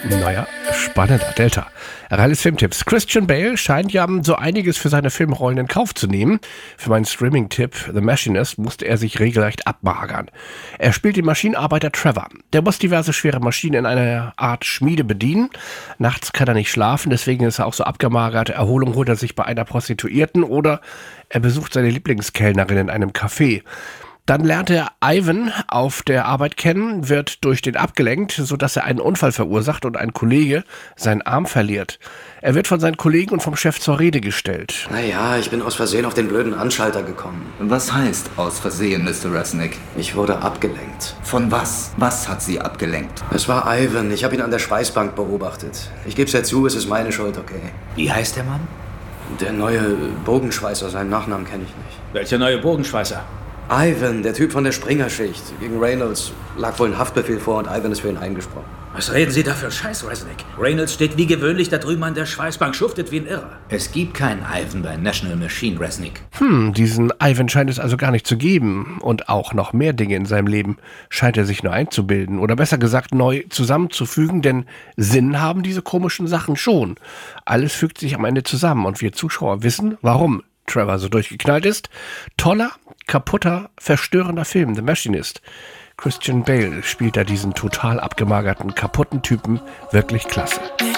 Naja, spannender Delta. Reines Filmtipps. Christian Bale scheint ja so einiges für seine Filmrollen in Kauf zu nehmen. Für meinen Streaming-Tipp The Machinist musste er sich regelrecht abmagern. Er spielt den Maschinenarbeiter Trevor. Der muss diverse schwere Maschinen in einer Art Schmiede bedienen. Nachts kann er nicht schlafen, deswegen ist er auch so abgemagert. Erholung holt er sich bei einer Prostituierten oder er besucht seine Lieblingskellnerin in einem Café. Dann lernt er Ivan auf der Arbeit kennen, wird durch den abgelenkt, sodass er einen Unfall verursacht und ein Kollege seinen Arm verliert. Er wird von seinen Kollegen und vom Chef zur Rede gestellt. Naja, ich bin aus Versehen auf den blöden Anschalter gekommen. Was heißt aus Versehen, Mr. Resnick? Ich wurde abgelenkt. Von was? Was hat Sie abgelenkt? Es war Ivan. Ich habe ihn an der Schweißbank beobachtet. Ich gebe es ja zu, es ist meine Schuld, okay? Wie heißt der Mann? Der neue Bogenschweißer, seinen Nachnamen kenne ich nicht. Welcher neue Bogenschweißer? Ivan, der Typ von der Springerschicht. Gegen Reynolds lag wohl ein Haftbefehl vor und Ivan ist für ihn eingesprungen. Was reden Sie da für Scheiß, Resnick? Reynolds steht wie gewöhnlich da drüben an der Schweißbank, schuftet wie ein Irrer. Es gibt keinen Ivan bei National Machine, Resnick. Diesen Ivan scheint es also gar nicht zu geben. Und auch noch mehr Dinge in seinem Leben scheint er sich nur einzubilden. Oder besser gesagt neu zusammenzufügen, denn Sinn haben diese komischen Sachen schon. Alles fügt sich am Ende zusammen und wir Zuschauer wissen, warum Trevor so durchgeknallt ist. Toller, kaputter, verstörender Film, The Machinist. Christian Bale spielt da diesen total abgemagerten, kaputten Typen wirklich klasse.